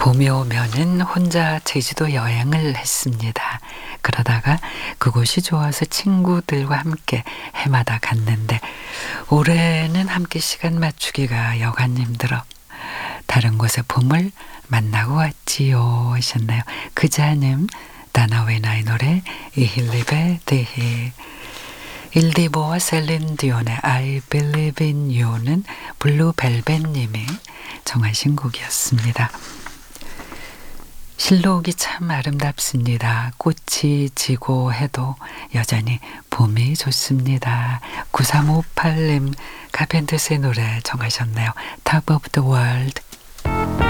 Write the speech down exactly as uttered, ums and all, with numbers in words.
봄이 오면은 혼자 제주도 여행을 했습니다. 그러다가 그곳이 좋아서 친구들과 함께 해마다 갔는데 올해는 함께 시간 맞추기가 여간 힘들어 다른 곳의 봄을 만나고 왔지요 하셨나요? 그자는 다나웨나의 노래 이힐리베 데히 일디보와 셀린 디온의 I Believe in You는 블루벨벳님이 정하신 곡이었습니다. 실록이 참 아름답습니다. 꽃이 지고 해도 여전히 봄이 좋습니다. 구삼오팔 님 카펜터스의 노래 정하셨네요. Top of the World